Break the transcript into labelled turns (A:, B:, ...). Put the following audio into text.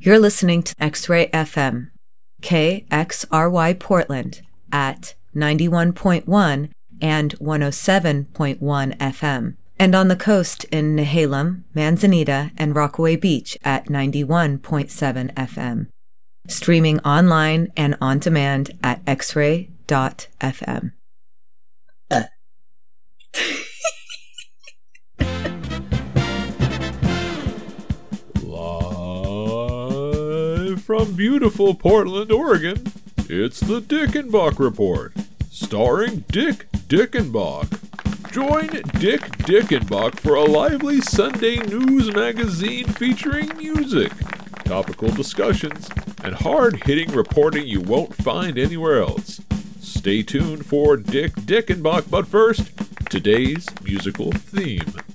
A: You're listening to X-Ray FM, KXRY Portland at 91.1 and 107.1 FM, and on the coast in Nehalem, Manzanita, and Rockaway Beach at 91.7 FM. Streaming online and on demand at xray.fm.
B: Live from beautiful Portland, Oregon, it's the Dickenbach Report, starring Dick Dickenbach. Join Dick Dickenbach for a lively Sunday news magazine featuring music, topical discussions, and hard-hitting reporting you won't find anywhere else. Stay tuned for Dick Dickenbach, but first, today's musical theme.